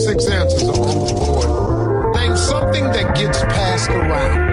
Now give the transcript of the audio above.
6 answers are on the board. Name something that gets passed around.